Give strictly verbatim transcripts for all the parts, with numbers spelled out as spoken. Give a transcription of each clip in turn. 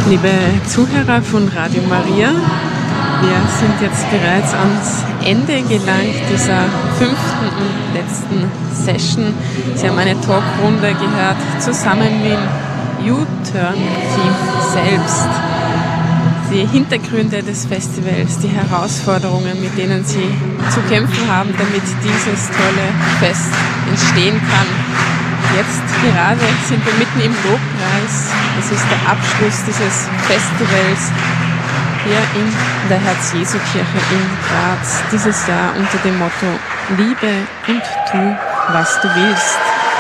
Liebe Zuhörer von Radio Maria, wir sind jetzt bereits ans Ende gelangt dieser fünften und letzten Session. Sie haben eine Talkrunde gehört, zusammen mit dem U-Turn-Team selbst. Die Hintergründe des Festivals, die Herausforderungen, mit denen Sie zu kämpfen haben, damit dieses tolle Fest entstehen kann. Jetzt gerade sind wir mitten im Lobpreis. Das ist der Abschluss dieses Festivals hier in der Herz-Jesu-Kirche in Graz. Dieses Jahr unter dem Motto Liebe und tu, was du willst.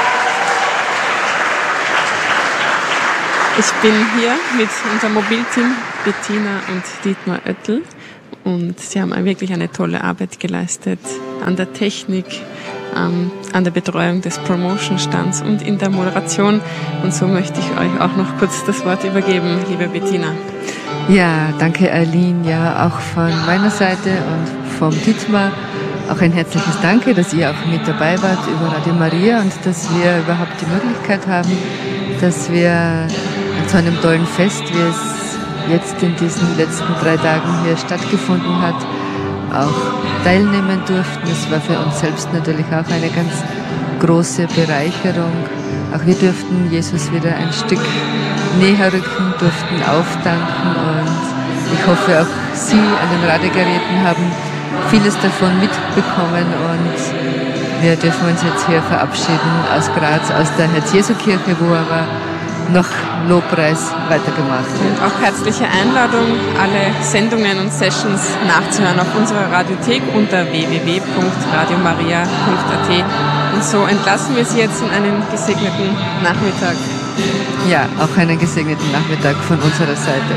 Ich bin hier mit unserem Mobilteam Bettina und Dietmar Oettel und sie haben wirklich eine tolle Arbeit geleistet an der Technik, ähm, an der Betreuung des Promotion-Stands und in der Moderation. Und so möchte ich euch auch noch kurz das Wort übergeben, liebe Bettina. Ja, danke Aline, ja auch von meiner Seite und vom Dietmar auch ein herzliches Danke, dass ihr auch mit dabei wart über Radio Maria und dass wir überhaupt die Möglichkeit haben, dass wir an so einem tollen Fest, wie es jetzt in diesen letzten drei Tagen hier stattgefunden hat, auch teilnehmen durften. Es war für uns selbst natürlich auch eine ganz große Bereicherung. Auch wir durften Jesus wieder ein Stück näher rücken, durften auftanken und ich hoffe auch Sie an den Radiogeräten haben vieles davon mitbekommen und wir dürfen uns jetzt hier verabschieden aus Graz, aus der Herz-Jesu-Kirche, wo aber noch Lobpreis weitergemacht wird. Und auch herzliche Einladung, alle Sendungen und Sessions nachzuhören auf unserer Radiothek unter w w w punkt radio maria punkt a t. Und so entlassen wir Sie jetzt in einen gesegneten Nachmittag. Ja, auch einen gesegneten Nachmittag von unserer Seite.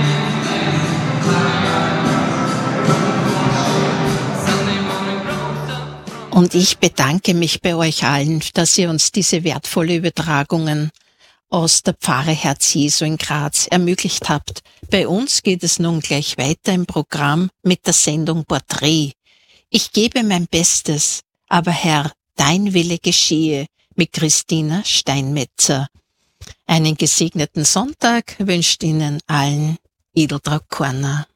Und ich bedanke mich bei euch allen, dass ihr uns diese wertvolle Übertragungen aus der Pfarre Herz Jesu in Graz ermöglicht habt. Bei uns geht es nun gleich weiter im Programm mit der Sendung Porträt. Ich gebe mein Bestes, aber Herr, dein Wille geschehe mit Christina Steinmetzer. Einen gesegneten Sonntag wünscht Ihnen allen Edeltraud Korner.